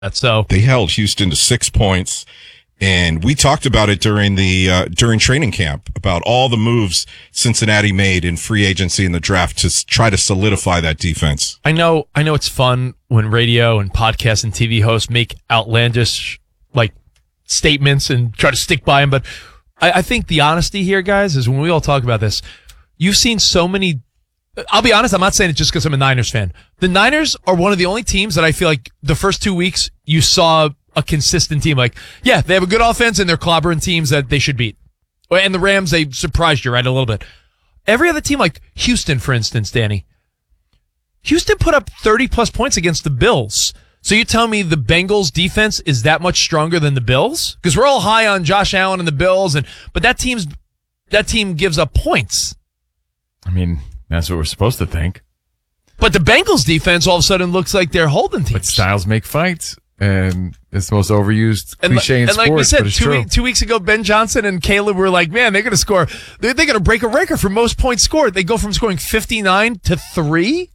So they held Houston to 6 points. And we talked about it during training camp about all the moves Cincinnati made in free agency and the draft to try to solidify that defense. I know it's fun when radio and podcast and TV hosts make outlandish statements and try to stick by them, but I think the honesty here, guys, is when we all talk about this, you've seen so many. I'll be honest, I'm not saying it just because I'm a Niners fan. The Niners are one of the only teams that I feel like the first 2 weeks you saw a consistent team. They have a good offense and they're clobbering teams that they should beat. And the Rams, they surprised you, right, a little bit. Every other team, like Houston, for instance, Danny. Houston put up 30-plus points against the Bills. So you tell me the Bengals defense is that much stronger than the Bills? Because we're all high on Josh Allen and the Bills, but that team gives up points. I mean, that's what we're supposed to think. But the Bengals defense all of a sudden looks like they're holding teams. But styles make fights. And it's the most overused cliche in sports, like we said, but it's true. 2 weeks ago, Ben Johnson and Caleb were like, man, they're going to score. They're going to break a record for most points scored. They go from scoring 59 to 3.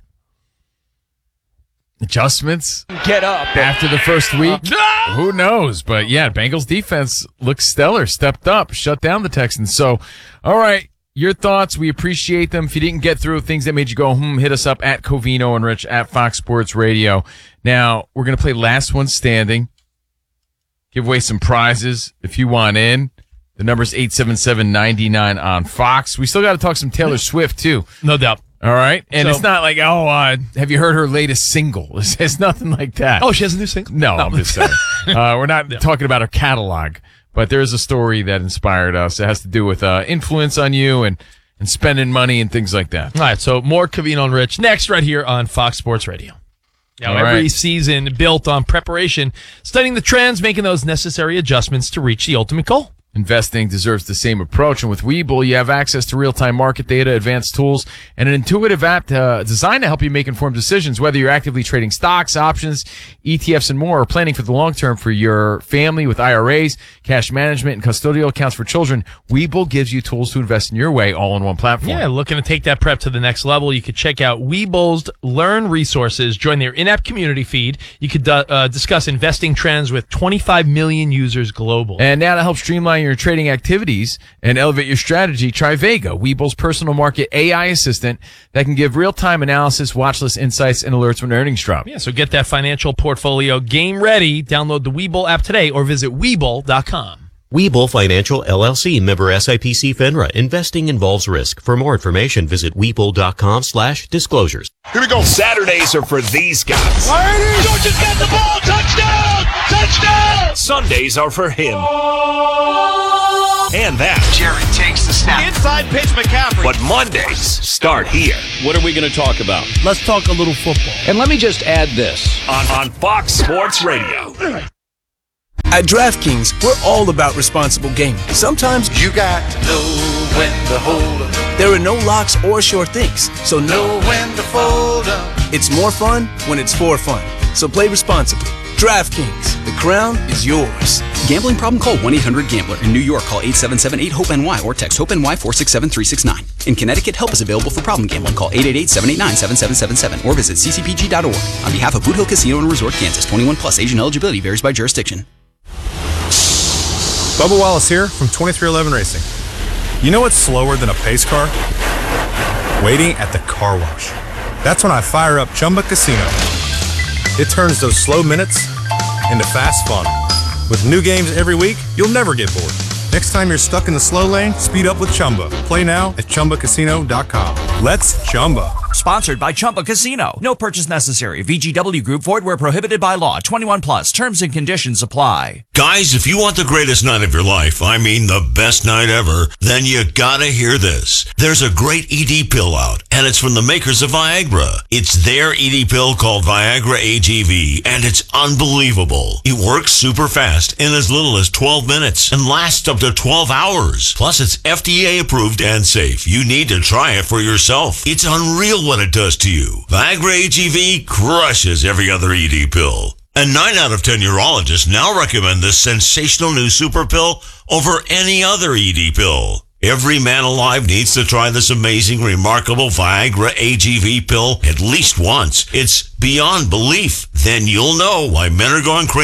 Adjustments. Get up. After the first week. Who knows? But yeah, Bengals defense looks stellar, stepped up, shut down the Texans. So, all right. Your thoughts, we appreciate them. If you didn't get through things that made you go, hit us up at Covino and Rich at Fox Sports Radio. Now, we're going to play Last One Standing. Give away some prizes if you want in. The number's 877-99 on Fox. We still got to talk some Taylor Swift, too. No doubt. All right? And it's not like, have you heard her latest single? It's nothing like that. Oh, she has a new single? No, I'm just saying. We're not talking about her catalog. But there is a story that inspired us. It has to do with influence on you and spending money and things like that. All right, so more Covino and Rich next right here on Fox Sports Radio. Now, every season built on preparation, studying the trends, making those necessary adjustments to reach the ultimate goal. Investing deserves the same approach, and with Webull, you have access to real-time market data, advanced tools, and an intuitive app designed to help you make informed decisions, whether you're actively trading stocks, options, ETFs, and more, or planning for the long term for your family with IRAs, cash management, and custodial accounts for children. Webull gives you tools to invest in your way, all in one platform. Yeah, looking to take that prep to the next level, you could check out Webull's Learn resources, join their in-app community feed. You could discuss investing trends with 25 million users globally. And now to help streamline your trading activities and elevate your strategy, try Vega, Webull's personal market AI assistant that can give real-time analysis, watch list insights, and alerts when earnings drop. Yeah, so get that financial portfolio game ready. Download the Webull app today or visit Webull.com. Webull Financial LLC, member SIPC FINRA. Investing involves risk. For more information, visit Webull.com/disclosures. Here we go. Saturdays are for these guys. Georgia's got the ball. Touchdown! Touchdown! Sundays are for him. And that. Jared takes the snap. Inside pitch, McCaffrey. But Mondays start here. What are we going to talk about? Let's talk a little football. And let me just add this. On Fox Sports Radio. At DraftKings, we're all about responsible gaming. Sometimes You got to know when to hold up. there are no locks or sure things, so Know when to fold up. it's more fun when it's for fun. So play responsibly. DraftKings, the crown is yours. Gambling problem? Call 1-800-GAMBLER. In New York, call 877-8-HOPE-NY or text HOPE-NY 467-369. In Connecticut, help is available for problem gambling. Call 888-789-7777 or visit ccpg.org. On behalf of Boot Hill Casino and Resort, Kansas, 21 plus. Age and eligibility varies by jurisdiction. Bubba Wallace here from 2311 Racing. You know what's slower than a pace car? Waiting at the car wash. That's when I fire up Chumba Casino. It turns those slow minutes into fast fun. With new games every week, you'll never get bored. Next time you're stuck in the slow lane, speed up with Chumba. Play now at ChumbaCasino.com. Let's Chumba. Sponsored by Chumba Casino. No purchase necessary. VGW Group. Void where prohibited by law. 21 plus. Terms and conditions apply. Guys, if you want the greatest night of your life, I mean the best night ever, then you gotta hear this. There's a great ED pill out, and it's from the makers of Viagra. It's their ED pill called Viagra AGV, and it's unbelievable. It works super fast in as little as 12 minutes and lasts up to 12 hours. Plus, it's FDA approved and safe. You need to try it for yourself. It's unreal what it does to you. Viagra AGV crushes every other ED pill. And 9 out of 10 urologists now recommend this sensational new super pill over any other ED pill. Every man alive needs to try this amazing, remarkable Viagra AGV pill at least once. It's beyond belief. Then you'll know why men are going crazy